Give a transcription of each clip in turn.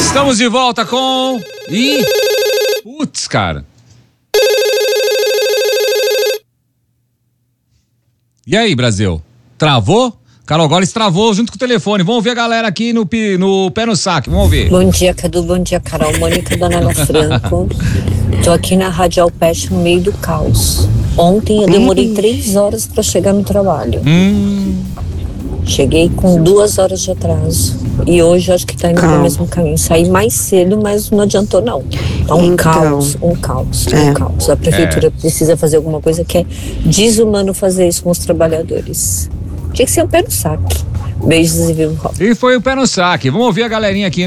Estamos de volta com... Putz, cara. E aí, Brasil? Travou? Carol Goles travou junto com o telefone. Vamos ver a galera aqui no pé no saco. Vamos ver. Bom dia, Cadu. Bom dia, Carol. Mônica Donella Franco. Tô aqui na Rádio Alpeste no meio do caos. Ontem eu demorei 3 horas para chegar no trabalho. Cheguei com 2 horas de atraso. E hoje eu acho que tá indo pelo mesmo caminho. Saí mais cedo, mas não adiantou não. Tá um caos. A prefeitura precisa fazer alguma coisa, que é desumano fazer isso com os trabalhadores. Tinha que ser um pé no saque. Beijos e vivo rock. E foi o pé no saque. Vamos ouvir a galerinha aqui,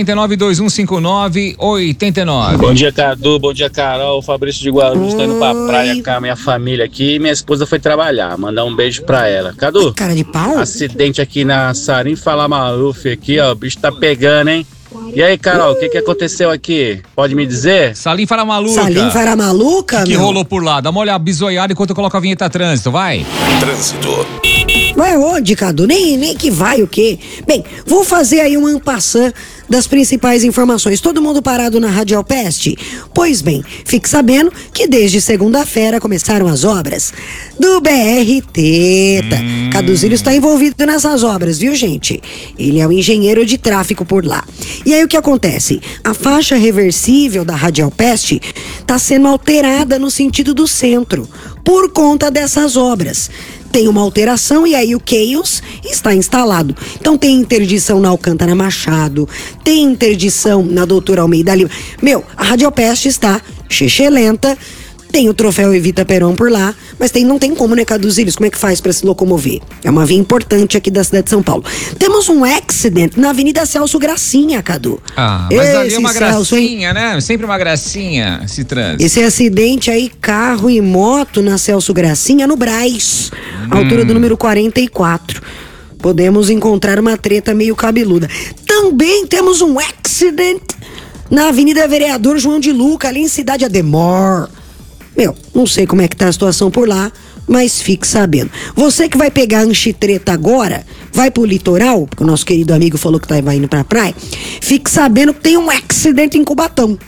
989-2159-89. Bom dia, Cadu. Bom dia, Carol. Fabrício de Guarulhos. Tô indo pra praia com a minha família aqui. Minha esposa foi trabalhar. Mandar um beijo pra ela. Cadu, cara de pau? Acidente aqui na Sarim Falamaluf aqui, ó. O bicho tá pegando, hein? E aí, Carol, o que aconteceu aqui? Pode me dizer? Salim Faramaluca. Salim Faramaluca, que rolou por lá? Dá uma olhada bizoiada enquanto eu coloco a vinheta trânsito, vai. Trânsito. Vai onde, Cadu? Nem que vai o quê? Bem, vou fazer aí um en passant das principais informações. Todo mundo parado na Rádio Alpeste? Pois bem, fique sabendo que desde segunda-feira começaram as obras do BRT. Caduzílio está envolvido nessas obras, viu, gente? Ele é o engenheiro de tráfego por lá. E aí o que acontece? A faixa reversível da Rádio Alpeste está sendo alterada no sentido do centro por conta dessas obras. Tem uma alteração e aí o Chaos está instalado. Então tem interdição na Alcântara Machado, tem interdição na Doutora Almeida Lima. A Rádio Alpeste está lenta. Tem o troféu Evita Peron por lá, mas não tem como, né, Caduzílios? Como é que faz para se locomover? É uma via importante aqui da cidade de São Paulo. Temos um acident na Avenida Celso Gracinha, Cadu. Mas ali é uma gracinha, né? Sempre uma gracinha esse trânsito. Esse acidente aí, carro e moto na Celso Gracinha, no Brás, altura do número 44. Podemos encontrar uma treta meio cabeluda. Também temos um acident na Avenida Vereador João de Luca, ali em Cidade Ademar. Não sei como é que tá a situação por lá, mas fique sabendo. Você que vai pegar a Anchitreta agora, vai pro litoral, porque o nosso querido amigo falou que vai indo pra praia, fique sabendo que tem um acidente em Cubatão.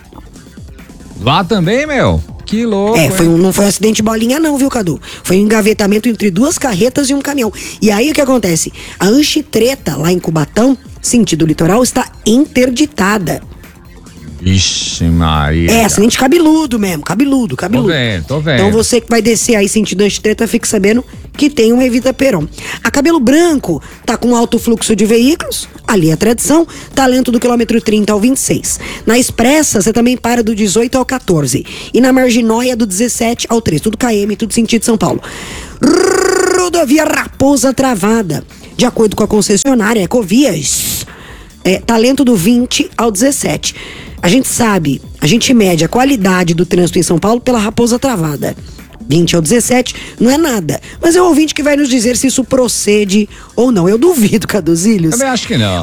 Lá também, Que louco. Não foi um acidente bolinha não, viu, Cadu? Foi um engavetamento entre 2 carretas e um caminhão. E aí o que acontece? A Anchitreta lá em Cubatão, sentido litoral, está interditada. Ixi, Maria. Acidente cabeludo mesmo, cabeludo. Tô vendo. Então você que vai descer aí sentido Anchitreta, fique sabendo que tem um Evita Peron. A Cabelo Branco tá com alto fluxo de veículos, ali é a tradição, tá lento do quilômetro 30 ao 26. Na Expressa, você também para do 18 ao 14. E na Marginóia do 17 ao 3, tudo KM, tudo sentido São Paulo. Rodovia Raposa travada. De acordo com a concessionária Ecovias, tá lento do 20 ao 17. A gente mede a qualidade do trânsito em São Paulo pela Raposa Travada. 20 ao 17 não é nada, mas é o ouvinte que vai nos dizer se isso procede ou não. Eu duvido, Caduzílios. Também acho que não.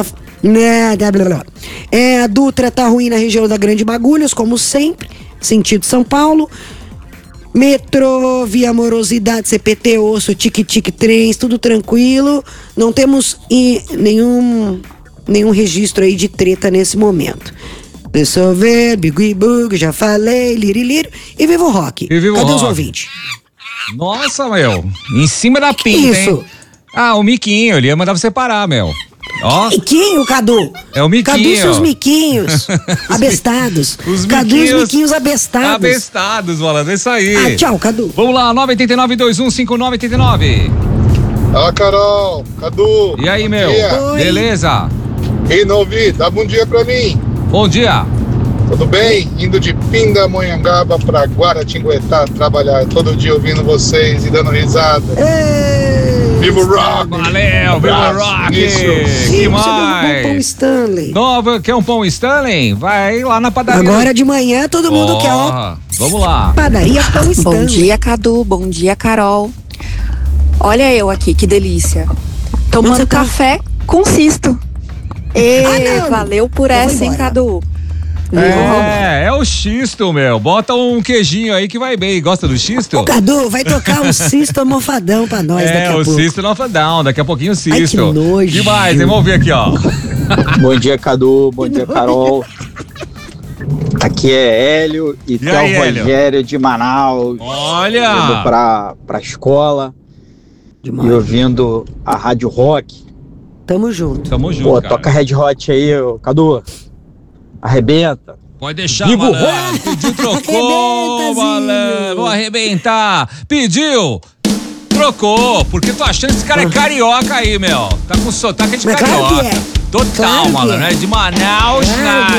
A Dutra tá ruim na região da Grande Bagulhos, como sempre, sentido São Paulo. Metrô, Via Morosidade, CPT, Osso, Tique-Tique Trens, tudo tranquilo. Não temos nenhum registro aí de treta nesse momento. Deixa eu ver, Big Bug, já falei, Liriliro e Vivo Rock. Cadê os ouvintes? Nossa, em cima da pinta, isso? Hein? O Miquinho, ele ia mandar você parar, Miquinho, Cadu. É o Miquinho. Cadu e seus miquinhos abestados. Cadu e os miquinhos abestados. Abestados, malandro, é isso aí. Tchau, Cadu. Vamos lá, 989-2159-89. Fala, Carol, Cadu. E aí, beleza? Ei, Novi, dá bom dia pra mim. Bom dia. Tudo bem? Indo de Pindamonhangaba pra Guaratinguetá trabalhar todo dia ouvindo vocês e dando risada. Vivo Rock! Valeu, Vivo Rock! Que mais? Um pão Stanley. Quer um pão Stanley? Vai lá na padaria. Agora de manhã todo mundo quer, Vamos lá. Padaria Pão Stanley. Bom dia, Cadu. Bom dia, Carol. Olha eu aqui, que delícia. Tomando café com cisto. Valeu por essa, hein, Cadu? É o xisto, Bota um queijinho aí que vai bem. Gosta do xisto? Ô, Cadu, vai tocar um cisto mofadão pra nós daqui a pouco. O cisto mofadão. Daqui a pouquinho o cisto. Ai, que nojo. Demais, vamos ver aqui, Bom dia, Cadu. Bom dia, Carol. Aqui é Hélio e tem o Rogério de Manaus. Olha! Indo pra escola e ouvindo a Rádio Rock. Tamo junto. Tamo junto, Pô, cara. toca Red Hot aí, ô, Cadu. Arrebenta. Pode deixar, Vivo malandro. Pediu, trocou, Arrebenta, malandro. Vou arrebentar. Pediu, trocou. Porque tô achando que esse cara é carioca aí, meu. Tá com sotaque de Mas claro carioca. que é. Total, Claro que malandro. é. É de Manaus, Claro na